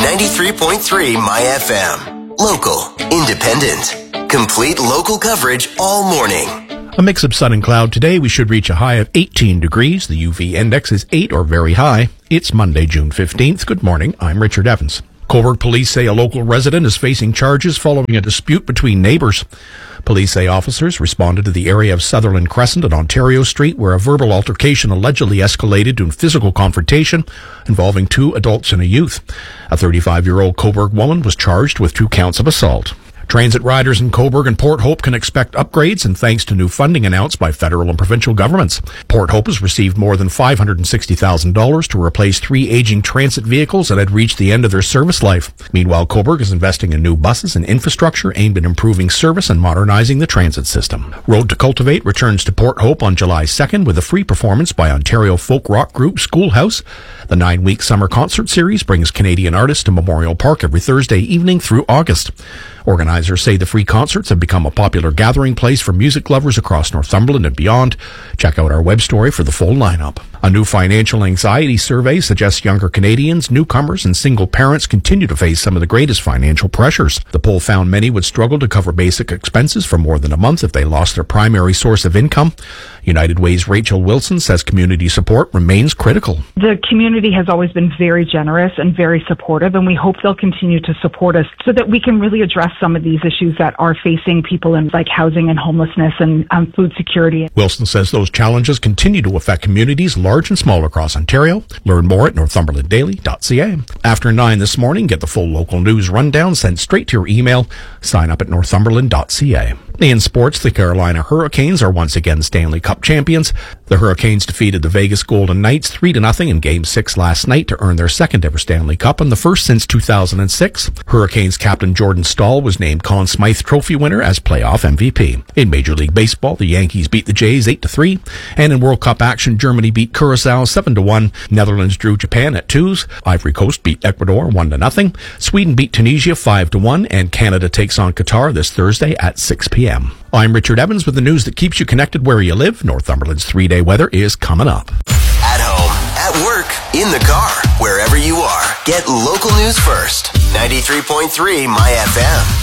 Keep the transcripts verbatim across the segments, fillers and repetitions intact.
ninety-three point three My F M. Local, independent, complete local coverage all morning. A mix of sun and cloud today. We should reach a high of eighteen degrees. The U V index is eight or very high. It's Monday, June fifteenth. Good morning. I'm Richard Evans. Cobourg police say a local resident is facing charges following a dispute between neighbors. Police say officers responded to the area of Sutherland Crescent and Ontario Street where a verbal altercation allegedly escalated to a physical confrontation involving two adults and a youth. A thirty-five-year-old Cobourg woman was charged with two counts of assault. Transit riders in Cobourg and Port Hope can expect upgrades and thanks to new funding announced by federal and provincial governments. Port Hope has received more than five hundred sixty thousand dollars to replace three aging transit vehicles that had reached the end of their service life. Meanwhile, Cobourg is investing in new buses and infrastructure aimed at improving service and modernizing the transit system. Road to Cultivate returns to Port Hope on July second with a free performance by Ontario folk rock group Schoolhouse. The nine-week summer concert series brings Canadian artists to Memorial Park every Thursday evening through August. Organizers say the free concerts have become a popular gathering place for music lovers across Northumberland and beyond. Check out our web story for the full lineup. A new financial anxiety survey suggests younger Canadians, newcomers, and single parents continue to face some of the greatest financial pressures. The poll found many would struggle to cover basic expenses for more than a month if they lost their primary source of income. United Way's Rachel Wilson says community support remains critical. The community has always been very generous and very supportive, and we hope they'll continue to support us so that we can really address some of these issues that are facing people in like housing and homelessness and um, food security. Wilson says those challenges continue to affect communities large and small across Ontario. Learn more at northumberland daily dot c a. After nine this morning, get the full local news rundown sent straight to your email. Sign up at northumberland dot c a. In sports, the Carolina Hurricanes are once again Stanley Cup champions. The Hurricanes defeated the Vegas Golden Knights three to nothing in Game six last night to earn their second ever Stanley Cup and the first since two thousand six. Hurricanes captain Jordan Staal was named Conn Smythe Trophy winner as playoff M V P. In Major League Baseball, the Yankees beat the Jays eight to three, and in World Cup action, Germany beat Curaçao seven to one. Netherlands drew Japan at twos. Ivory Coast beat Ecuador one to nothing. Sweden beat Tunisia five to one, and Canada takes on Qatar this Thursday at six p.m. I'm Richard Evans with the news that keeps you connected where you live. Northumberland's three-day weather is coming up. At home, at work, in the car, wherever you are, get local news first. ninety-three point three My F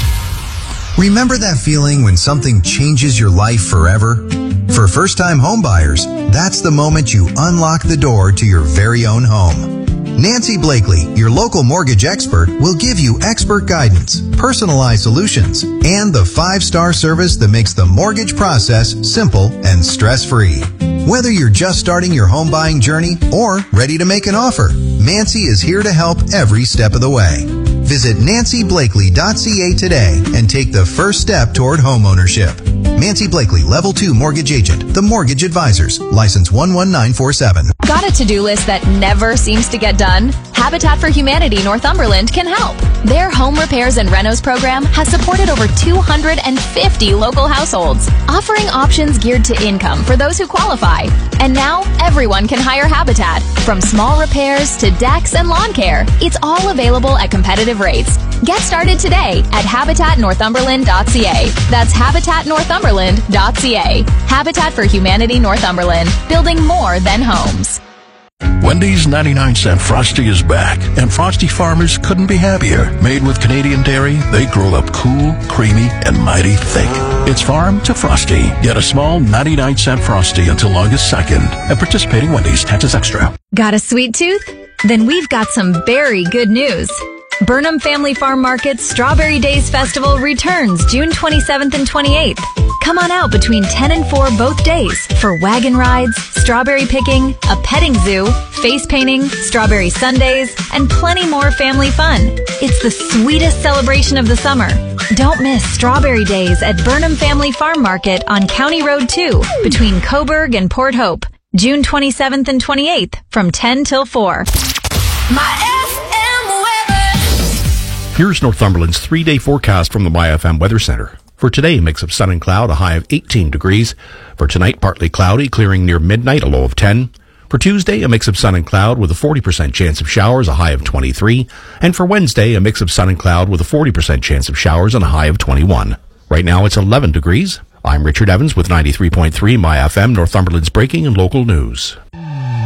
M. Remember that feeling when something changes your life forever? For first-time homebuyers, that's the moment you unlock the door to your very own home. Nancy Blakely, your local mortgage expert, will give you expert guidance, personalized solutions, and the five-star service that makes the mortgage process simple and stress-free. Whether you're just starting your home buying journey or ready to make an offer, Nancy is here to help every step of the way. Visit nancy blakely dot c a today and take the first step toward homeownership. Nancy Blakely, Level two Mortgage Agent, The Mortgage Advisors, License one one nine four seven. Got a to-do list that never seems to get done? Habitat for Humanity Northumberland can help. Their home repairs and renos program has supported over two hundred fifty local households, offering options geared to income for those who qualify. And now, everyone can hire Habitat. From small repairs to decks and lawn care, it's all available at competitive rates. Get started today at habitat northumberland dot c a. That's habitat northumberland dot c a. Habitat for Humanity Northumberland, building more than homes. Wendy's ninety-nine cent Frosty is back, and Frosty farmers couldn't be happier. Made with Canadian dairy, they grow up cool, creamy, and mighty thick. It's farm to Frosty. Get a small ninety-nine cent Frosty until August second. At participating Wendy's, taxes extra. Got a sweet tooth? Then we've got some very good news. Burnham Family Farm Market's Strawberry Days Festival returns June twenty-seventh and twenty-eighth. Come on out between ten and four both days for wagon rides, strawberry picking, a petting zoo, face painting, strawberry sundaes, and plenty more family fun. It's the sweetest celebration of the summer. Don't miss Strawberry Days at Burnham Family Farm Market on County Road two between Cobourg and Port Hope, June twenty-seventh and twenty-eighth from ten till four. My F M weather. Here's Northumberland's three-day forecast from the My F M Weather Center. For today, a mix of sun and cloud, a high of eighteen degrees. For tonight, partly cloudy, clearing near midnight, a low of ten. For Tuesday, a mix of sun and cloud with a forty percent chance of showers, a high of twenty-three. And for Wednesday, a mix of sun and cloud with a forty percent chance of showers and a high of twenty-one. Right now, it's eleven degrees. I'm Richard Evans with ninety-three point three My F M, Northumberland's breaking and local news.